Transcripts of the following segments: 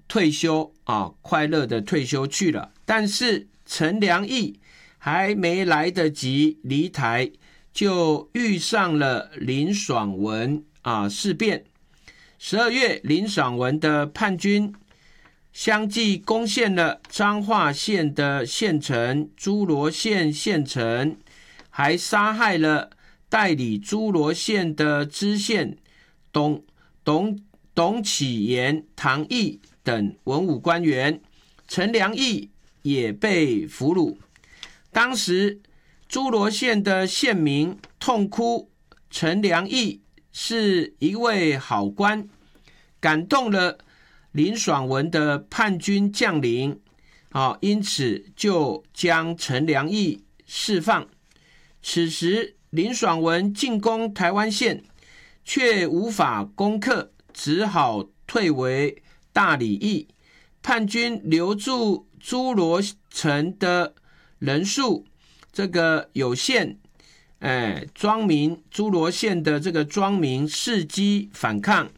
退休啊，快乐的退休去了。但是陈良义还没来得及离台，就遇上了林爽文事变。12月，林爽文的叛军相继攻陷了彰化县的县城、诸罗县县城，还杀害了代理诸罗县的知县董启言、唐毅等文武官员，陈良义也被俘虏。当时诸罗县的县民痛哭陈良义是一位好官，感动了林爽文的叛军将领，因此就将陈良义释放。此时林爽文进攻台湾县，却无法攻克，只好退回大里驿。叛军留住诸罗城的人数这个有限，庄民诸罗县的这个庄民伺机反抗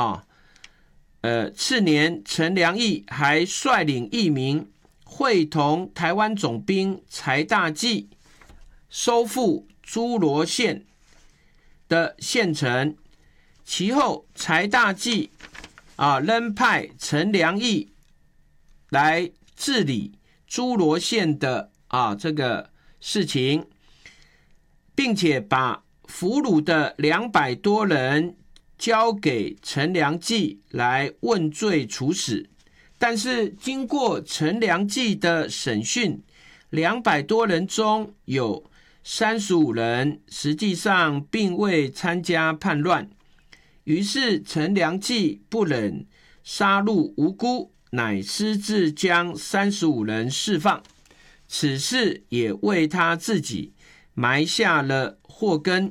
次年陈良义还率领义民会同台湾总兵柴大纪收复诸罗县的县城。其后柴大纪仍派陈良义来治理诸罗县的这个事情，并且把俘虏的200多人交给陈良纪来问罪处死。但是经过陈良纪的审讯，200多人中有35人实际上并未参加叛乱，于是陈良纪不忍杀戮无辜，乃私自将35人释放。此事也为他自己埋下了祸根。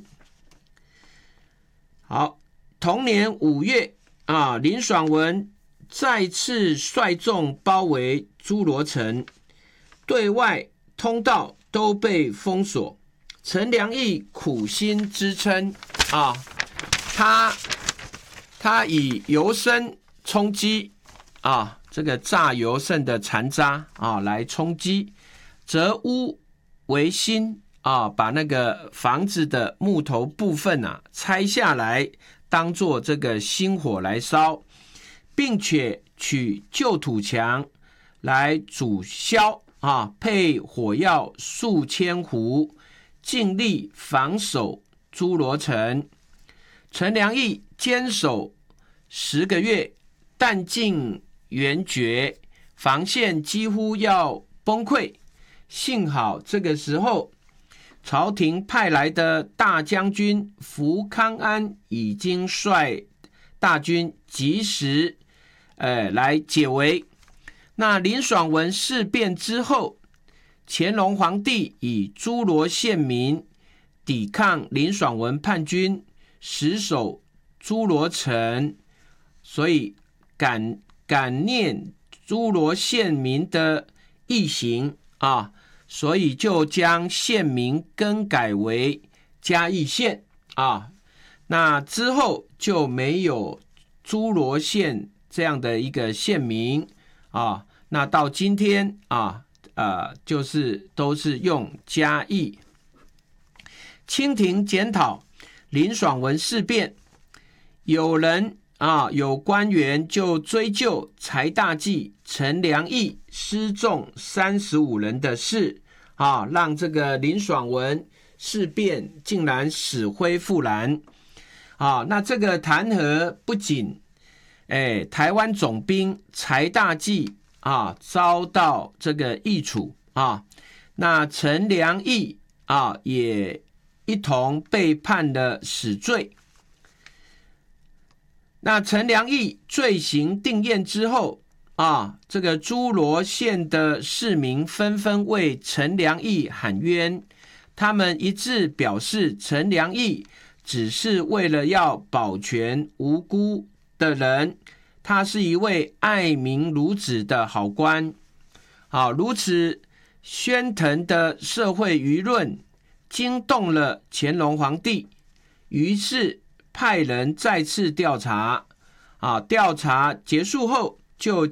好，同年5月林爽文再次率众包围诸罗城，对外通道都被封锁。陈良义苦心支撑他以油参充饥这个榨油参的残渣来充饥，折屋为薪把那个房子的木头部分拆下来当做这个薪火来烧，并且取旧土墙来煮硝配火药数千壶，尽力防守诸罗城。陈良义坚守10个月，弹尽援绝，防线几乎要崩溃。幸好这个时候朝廷派来的大将军福康安已经率大军及时来解围。那林爽文事变之后，乾隆皇帝以诸罗县民抵抗林爽文叛军，死守诸罗城，所以感念诸罗县民的义行所以就将县名更改为嘉义县那之后就没有诸罗县这样的一个县名那到今天就是都是用嘉义。清廷检讨林爽文事变，有官员就追究柴大纪、陈良义失纵35人的事让这个林爽文事变竟然死灰复燃那这个弹劾不仅台湾总兵柴大纪遭到这个议处那陈良义也一同被判了死罪。那陈良义罪行定验之后这个诸罗县的市民纷纷为陈良义喊冤，他们一致表示陈良义只是为了要保全无辜的人，他是一位爱民如子的好官。如此喧腾的社会舆论惊动了乾隆皇帝，于是派人再次调查调查结束后就